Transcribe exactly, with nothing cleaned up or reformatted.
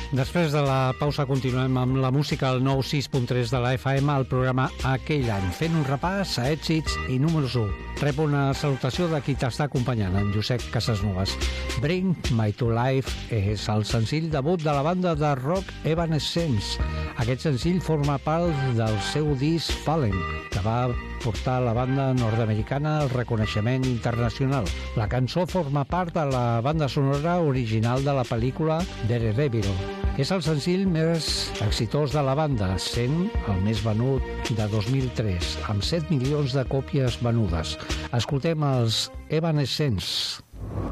Després de la pausa continuem amb la música al nou sis punt tres de la F M al programa Aquell any, fent un repàs a èxits i números u. Rep una salutació de qui t'està acompanyant, en Josep Casasnovas. Bring My to Life és el senzill debut de la banda de rock Evanescence. Aquest senzill forma part del seu disc Fallen, que va portar la banda nord-americana al reconeixement internacional. La cançó forma part de la banda sonora original de la pel·lícula Daredevil. És el senzill més exitós de la banda, sent el més venut de dos mil tres, amb set milions de còpies venudes. Escoltem els Evanescence.